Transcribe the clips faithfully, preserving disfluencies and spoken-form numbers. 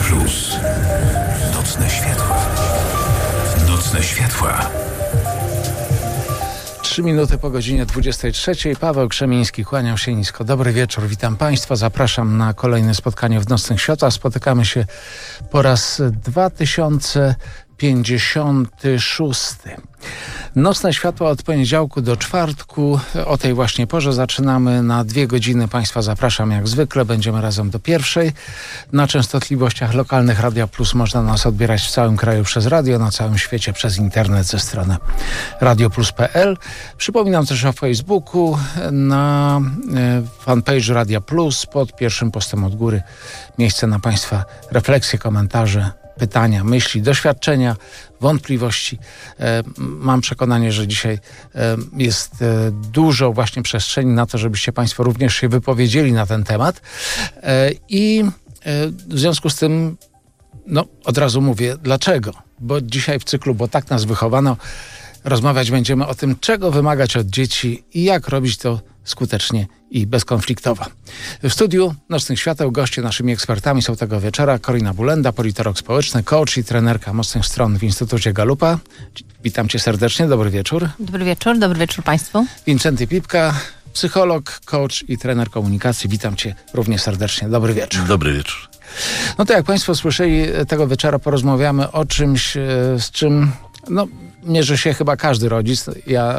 Plus. Nocne światła. Nocne światła. Trzy minuty po godzinie dwudziestej trzeciej. Paweł Krzemiński, kłaniam się nisko. Dobry wieczór, witam Państwa. Zapraszam na kolejne spotkanie w Nocnych Światłach. Spotykamy się po raz dwa tysiące pięćdziesiąty szósty. Nocne światła od poniedziałku do czwartku. O tej właśnie porze zaczynamy. Na dwie godziny Państwa zapraszam jak zwykle. Będziemy razem do pierwszej. Na częstotliwościach lokalnych Radia Plus można nas odbierać w całym kraju przez radio, na całym świecie przez internet ze strony radioplus kropka pe el. Przypominam też o Facebooku, na fanpage'u Radia Plus, pod pierwszym postem od góry. Miejsce na Państwa refleksje, komentarze, pytania, myśli, doświadczenia, wątpliwości. E, mam przekonanie, że dzisiaj e, jest e, dużo właśnie przestrzeni na to, żebyście Państwo również się wypowiedzieli na ten temat. E, I e, w związku z tym, no od razu mówię, dlaczego? Bo dzisiaj w cyklu, bo tak nas wychowano, rozmawiać będziemy o tym, czego wymagać od dzieci i jak robić to skutecznie i bezkonfliktowo. W studiu Nocnych Świateł goście naszymi ekspertami są tego wieczora Korina Bulenda, politolog społeczny, coach i trenerka mocnych stron w Instytucie Galupa. Witam Cię serdecznie, dobry wieczór. Dobry wieczór, dobry wieczór Państwu. Wincenty Pipka, psycholog, coach i trener komunikacji. Witam Cię również serdecznie, dobry wieczór. Dobry wieczór. No to jak Państwo słyszeli, tego wieczora porozmawiamy o czymś, z czym no mierzy się chyba każdy rodzic. Ja,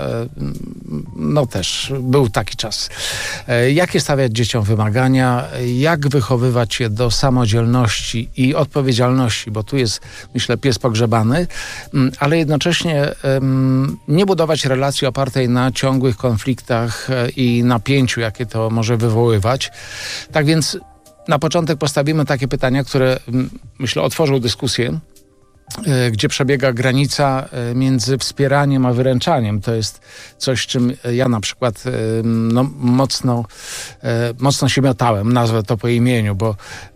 no też, był taki czas. Jakie stawiać dzieciom wymagania, jak wychowywać je do samodzielności i odpowiedzialności, bo tu jest, myślę, pies pogrzebany, ale jednocześnie nie budować relacji opartej na ciągłych konfliktach i napięciu, jakie to może wywoływać. Tak więc na początek postawimy takie pytania, które, myślę, otworzą dyskusję, gdzie przebiega granica między wspieraniem a wyręczaniem. To jest coś, czym ja na przykład no, mocno, mocno się miotałem, nazwę to po imieniu, bo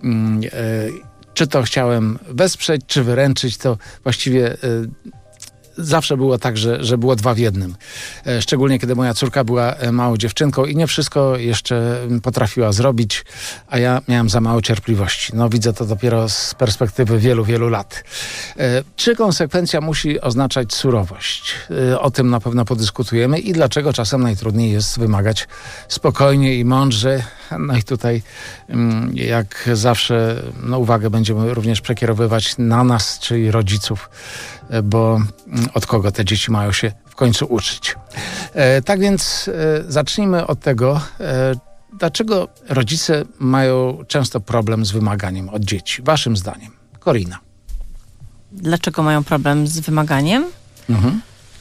czy to chciałem wesprzeć, czy wyręczyć, to właściwie zawsze było tak, że, że było dwa w jednym. Szczególnie kiedy moja córka była małą dziewczynką i nie wszystko jeszcze potrafiła zrobić, a ja miałem za mało cierpliwości. No widzę to dopiero z perspektywy wielu, wielu lat. Czy konsekwencja musi oznaczać surowość? O tym na pewno podyskutujemy i dlaczego czasem najtrudniej jest wymagać spokojnie i mądrze. No i tutaj jak zawsze no, uwagę będziemy również przekierowywać na nas, czyli rodziców, bo od kogo te dzieci mają się w końcu uczyć. E, tak więc e, zacznijmy od tego, e, dlaczego rodzice mają często problem z wymaganiem od dzieci. Waszym zdaniem. Korina. Dlaczego mają problem z wymaganiem? Mhm.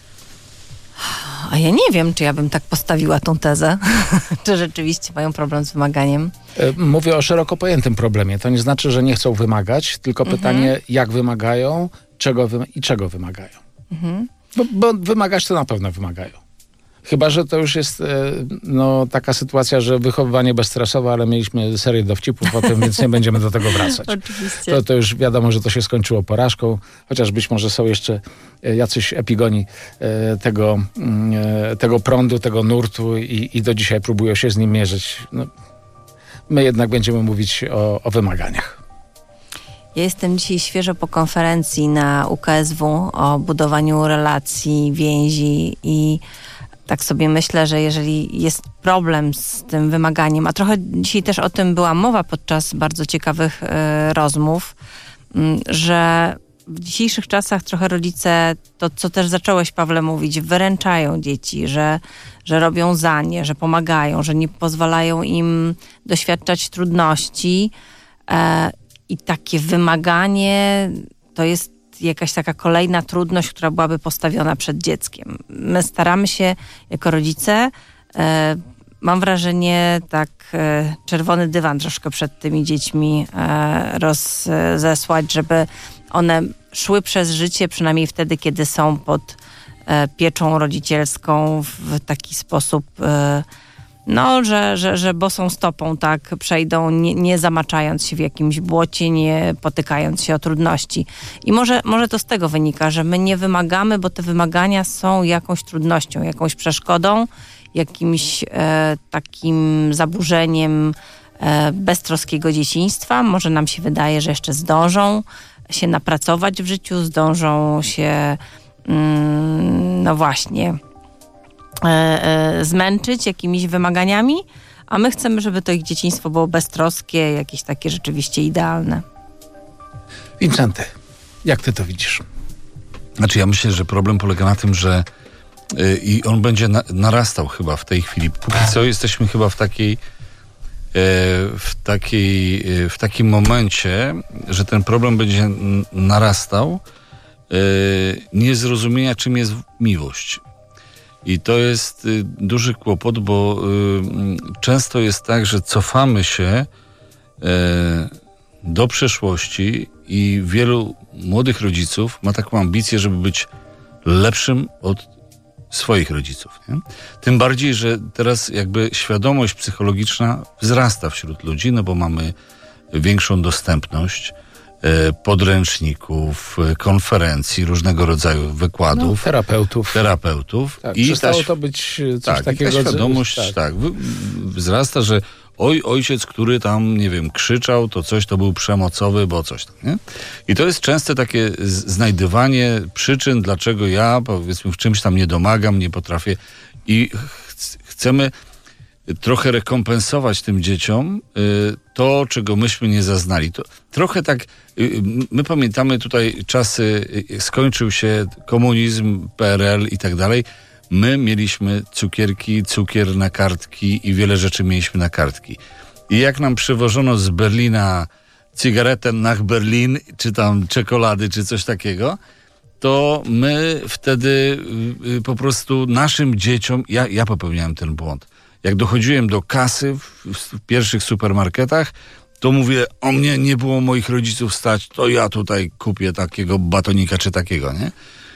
A ja nie wiem, czy ja bym tak postawiła tą tezę. Czy rzeczywiście mają problem z wymaganiem? E, mówię o szeroko pojętym problemie. To nie znaczy, że nie chcą wymagać, tylko mhm. pytanie, jak wymagają, czego wy- i czego wymagają. Mhm. Bo, bo wymagać to na pewno wymagają. Chyba że to już jest e, no, taka sytuacja, że wychowywanie bezstresowe, ale mieliśmy serię dowcipów o tym, więc nie będziemy do tego wracać. Oczywiście. To, to już wiadomo, że to się skończyło porażką, chociaż być może są jeszcze e, jacyś epigoni e, tego, e, tego prądu, tego nurtu i, i do dzisiaj próbują się z nim mierzyć. No, my jednak będziemy mówić o, o wymaganiach. Ja jestem dzisiaj świeżo po konferencji na U K S W o budowaniu relacji, więzi i tak sobie myślę, że jeżeli jest problem z tym wymaganiem, a trochę dzisiaj też o tym była mowa podczas bardzo ciekawych y, rozmów, y, że w dzisiejszych czasach trochę rodzice, to co też zacząłeś, Pawle, mówić, wyręczają dzieci, że, że robią za nie, że pomagają, że nie pozwalają im doświadczać trudności. Y, I takie wymaganie to jest jakaś taka kolejna trudność, która byłaby postawiona przed dzieckiem. My staramy się jako rodzice, e, mam wrażenie, tak e, czerwony dywan troszkę przed tymi dziećmi e, rozesłać, żeby one szły przez życie, przynajmniej wtedy, kiedy są pod e, pieczą rodzicielską w taki sposób e, No, że, że, że bosą stopą tak przejdą, nie, nie zamaczając się w jakimś błocie, nie potykając się o trudności. I może, może to z tego wynika, że my nie wymagamy, bo te wymagania są jakąś trudnością, jakąś przeszkodą, jakimś e, takim zaburzeniem e, beztroskiego dzieciństwa. Może nam się wydaje, że jeszcze zdążą się napracować w życiu, zdążą się mm, no właśnie e, e, zmęczyć jakimiś wymaganiami, a my chcemy, żeby to ich dzieciństwo było beztroskie, jakieś takie rzeczywiście idealne. Wincenty, jak ty to widzisz? Znaczy ja myślę, że problem polega na tym, że yy, i on będzie na, narastał chyba w tej chwili. Póki co jesteśmy chyba w takiej yy, w takiej yy, w takim momencie, że ten problem będzie n- narastał yy, niezrozumienia, czym jest miłość. I to jest y, duży kłopot, bo y, często jest tak, że cofamy się y, do przeszłości i wielu młodych rodziców ma taką ambicję, żeby być lepszym od swoich rodziców. Nie? Tym bardziej, że teraz jakby świadomość psychologiczna wzrasta wśród ludzi, no bo mamy większą dostępność podręczników, konferencji, różnego rodzaju wykładów. No, terapeutów. Terapeutów. Tak, I przestało ta, to być coś tak, takiego. ta świadomość tak. tak, wzrasta, że oj, ojciec, który tam, nie wiem, krzyczał, to coś to był przemocowy, bo coś tam, nie? I to jest częste takie znajdywanie przyczyn, dlaczego ja, powiedzmy, w czymś tam nie domagam, nie potrafię i ch- chcemy trochę rekompensować tym dzieciom y, to, czego myśmy nie zaznali. To trochę tak, y, my pamiętamy tutaj czasy, y, skończył się komunizm, P R L i tak dalej. My mieliśmy cukierki, cukier na kartki i wiele rzeczy mieliśmy na kartki. I jak nam przywożono z Berlina cygaretę nach Berlin, czy tam czekolady, czy coś takiego, to my wtedy y, y, po prostu naszym dzieciom, ja, ja popełniałem ten błąd. Jak dochodziłem do kasy w, w pierwszych supermarketach, to mówię, o mnie nie było moich rodziców stać, to ja tutaj kupię takiego batonika czy takiego, nie?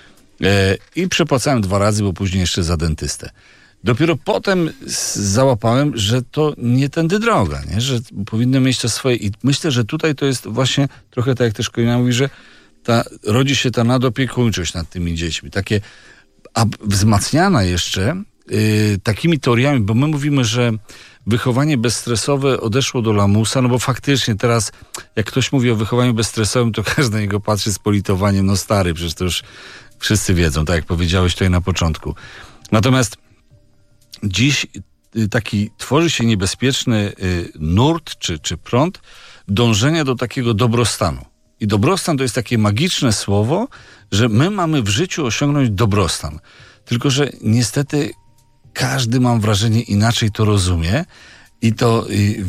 E, I przepłacałem dwa razy, bo później jeszcze za dentystę. Dopiero potem załapałem, że to nie tędy droga, nie? Że powinny mieć to swoje. I myślę, że tutaj to jest właśnie trochę tak, jak też Korina mówi, że ta, rodzi się ta nadopiekuńczość nad tymi dziećmi. Takie, a wzmacniana jeszcze Yy, takimi teoriami, bo my mówimy, że wychowanie bezstresowe odeszło do lamusa, no bo faktycznie teraz, jak ktoś mówi o wychowaniu bezstresowym, to każdy na niego patrzy z politowaniem, no stary, przecież to już wszyscy wiedzą, tak jak powiedziałeś tutaj na początku. Natomiast dziś yy, taki tworzy się niebezpieczny yy, nurt czy, czy prąd dążenia do takiego dobrostanu. I dobrostan to jest takie magiczne słowo, że my mamy w życiu osiągnąć dobrostan. Tylko że niestety każdy, mam wrażenie, inaczej to rozumie i to,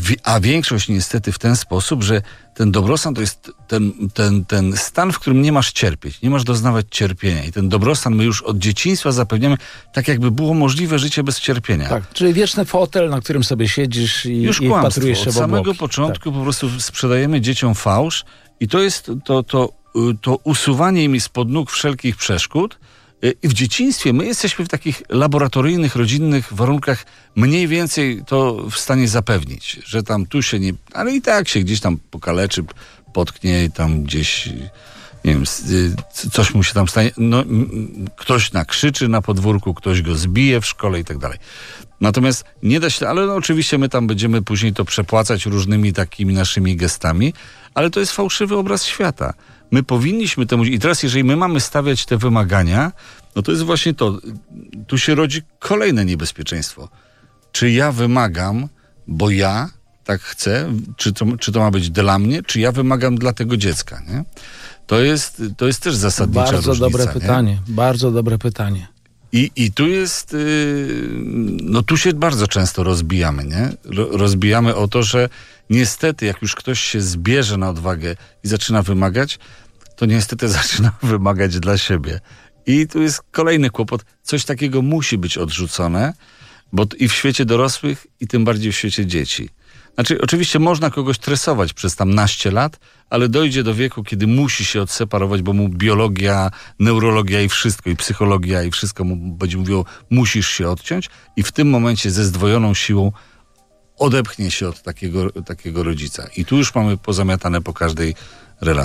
a większość niestety w ten sposób, że ten dobrostan to jest ten, ten, ten stan, w którym nie masz cierpieć, nie masz doznawać cierpienia i ten dobrostan my już od dzieciństwa zapewniamy, tak jakby było możliwe życie bez cierpienia. Tak, czyli wieczny fotel, na którym sobie siedzisz i, już i wpatrujesz się w od samego obłoki. początku tak. Po prostu sprzedajemy dzieciom fałsz i to jest to, to, to usuwanie im spod nóg wszelkich przeszkód. I w dzieciństwie my jesteśmy w takich laboratoryjnych, rodzinnych warunkach mniej więcej to w stanie zapewnić, że tam tu się nie... Ale i tak się gdzieś tam pokaleczy, potknie i tam gdzieś, nie wiem, coś mu się tam stanie. No, ktoś nakrzyczy na podwórku, ktoś go zbije w szkole i tak dalej. Natomiast nie da się... Ale no, oczywiście my tam będziemy później to przepłacać różnymi takimi naszymi gestami, ale to jest fałszywy obraz świata. My powinniśmy temu... I teraz, jeżeli my mamy stawiać te wymagania, no to jest właśnie to. Tu się rodzi kolejne niebezpieczeństwo. Czy ja wymagam, bo ja tak chcę, czy to, czy to ma być dla mnie, czy ja wymagam dla tego dziecka, nie? To jest, to jest też zasadnicza Bardzo różnica. dobre nie? pytanie, bardzo dobre pytanie. I, i tu jest, yy, no tu się bardzo często rozbijamy, nie? Ro, rozbijamy o to, że niestety jak już ktoś się zbierze na odwagę i zaczyna wymagać, to niestety zaczyna wymagać dla siebie. I tu jest kolejny kłopot. Coś takiego musi być odrzucone, bo i w świecie dorosłych, i tym bardziej w świecie dzieci. Znaczy, oczywiście można kogoś tresować przez tam naście lat, ale dojdzie do wieku, kiedy musi się odseparować, bo mu biologia, neurologia i wszystko, i psychologia i wszystko mu będzie mówiło, musisz się odciąć i w tym momencie ze zdwojoną siłą odepchnie się od takiego, takiego rodzica. I tu już mamy pozamiatane po każdej relacji.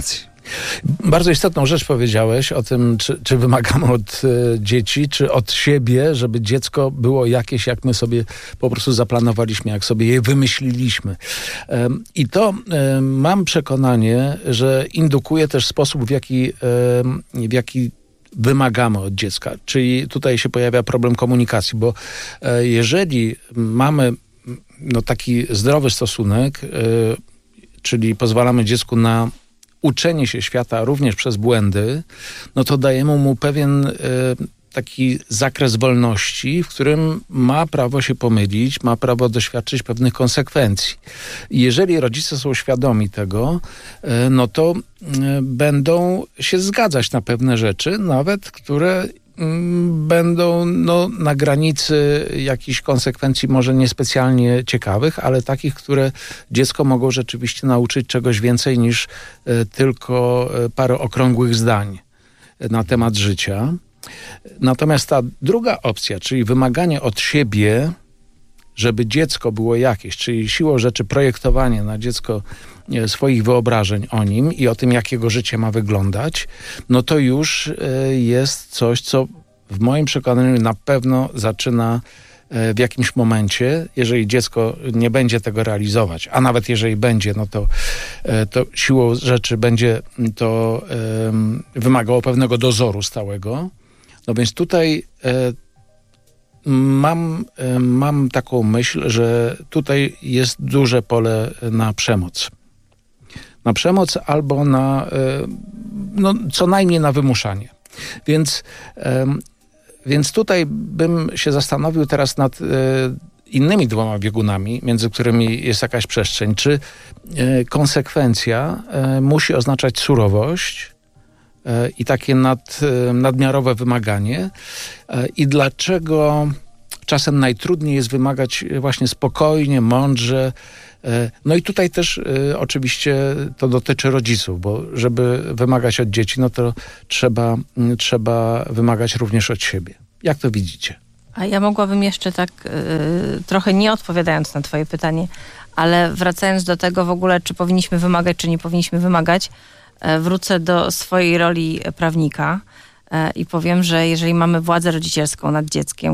Bardzo istotną rzecz powiedziałeś o tym, czy, czy wymagamy od e, dzieci, czy od siebie, żeby dziecko było jakieś, jak my sobie po prostu zaplanowaliśmy, jak sobie je wymyśliliśmy. E, I to e, mam przekonanie, że indukuje też sposób, w jaki, e, w jaki wymagamy od dziecka. Czyli tutaj się pojawia problem komunikacji, bo e, jeżeli mamy no, taki zdrowy stosunek, e, czyli pozwalamy dziecku na uczenie się świata również przez błędy, no to dajemy mu pewien e, taki zakres wolności, w którym ma prawo się pomylić, ma prawo doświadczyć pewnych konsekwencji. I jeżeli rodzice są świadomi tego, e, no to e, będą się zgadzać na pewne rzeczy, nawet które będą no, na granicy jakichś konsekwencji może niespecjalnie ciekawych, ale takich, które dziecko mogą rzeczywiście nauczyć czegoś więcej niż e, tylko e, parę okrągłych zdań na temat życia. Natomiast ta druga opcja, czyli wymaganie od siebie, żeby dziecko było jakieś, czyli siłą rzeczy projektowanie na dziecko swoich wyobrażeń o nim i o tym, jak jego życie ma wyglądać, no to już jest coś, co w moim przekonaniu na pewno zaczyna w jakimś momencie, jeżeli dziecko nie będzie tego realizować, a nawet jeżeli będzie, no to, to siłą rzeczy będzie to um, wymagało pewnego dozoru stałego. No więc tutaj Mam, mam taką myśl, że tutaj jest duże pole na przemoc. Na przemoc albo na, no, co najmniej na wymuszanie. Więc, więc tutaj bym się zastanowił teraz nad innymi dwoma biegunami, między którymi jest jakaś przestrzeń. Czy konsekwencja musi oznaczać surowość i takie nad, nadmiarowe wymaganie i dlaczego czasem najtrudniej jest wymagać właśnie spokojnie, mądrze. No i tutaj też oczywiście to dotyczy rodziców, bo żeby wymagać od dzieci, no to trzeba, trzeba wymagać również od siebie. Jak to widzicie? A ja mogłabym jeszcze tak y, trochę nie odpowiadając na twoje pytanie, ale wracając do tego w ogóle, czy powinniśmy wymagać, czy nie powinniśmy wymagać, wrócę do swojej roli prawnika i powiem, że jeżeli mamy władzę rodzicielską nad dzieckiem,